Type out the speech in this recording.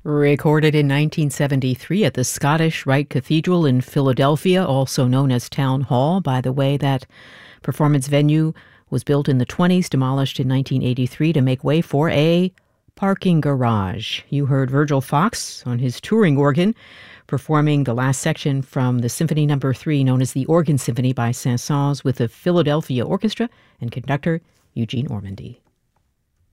Recorded in 1973 at the Scottish Rite Cathedral in Philadelphia, also known as Town Hall. By the way, that performance venue was built in the 1920s, demolished in 1983 to make way for a parking garage. You heard Virgil Fox on his touring organ performing the last section from the Symphony No. 3, known as the Organ Symphony by Saint-Saëns, with the Philadelphia Orchestra and conductor Eugene Ormandy.